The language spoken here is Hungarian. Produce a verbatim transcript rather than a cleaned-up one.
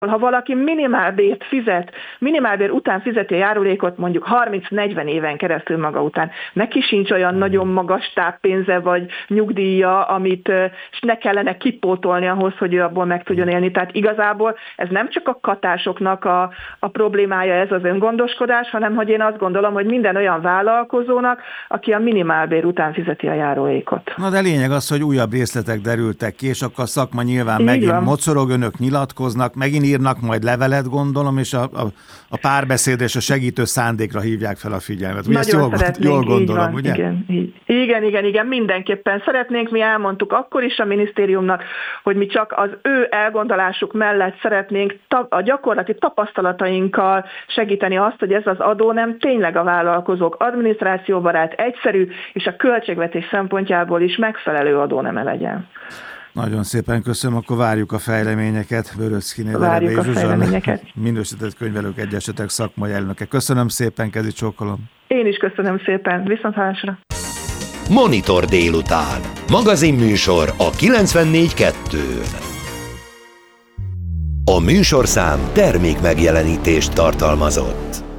Ha valaki minimálbért fizet, minimálbér után fizeti a járulékot mondjuk harminc-negyven éven keresztül maga után, neki sincs olyan nagyon magas táppénze vagy nyugdíja, amit ne kellene kipótolni ahhoz, hogy ő abból meg tudjon élni. Tehát igazából ez nem csak a katásoknak a, a problémája, ez az öngondoskodás, hanem hogy én azt gondolom, hogy minden olyan vállalkozónak, aki a minimálbér után fizeti a járulékot. Na de lényeg az, hogy újabb részletek derültek ki, és akkor a szakma nyilván Így megint van. mocorog, önök nyilatkoznak, megint írnak majd levelet, gondolom, és a, a, a párbeszéd és a segítő szándékra hívják fel a figyelmet. Ugye ezt jól, jól gondolom, van, ugye? Igen, igen, igen, igen, mindenképpen szeretnénk, mi elmondtuk akkor is a minisztériumnak, hogy mi csak az ő elgondolásuk mellett szeretnénk a gyakorlati tapasztalatainkkal segíteni azt, hogy ez az adó nem tényleg a vállalkozók adminisztrációbarát, egyszerű, és a költségvetés szempontjából is megfelelő adóneme legyen. Nagyon szépen köszönöm, akkor várjuk a fejleményeket. Böröczkiné Várjuk a fejleményeket. Minősített könyvelők egyesetek szakmai elnöke. Köszönöm szépen, kezi csókolom. Én is köszönöm szépen, viszonthallásra. Monitor délután. Magazinműsor a kilencvennégy kettőn. A műsorszám termék megjelenítést tartalmazott.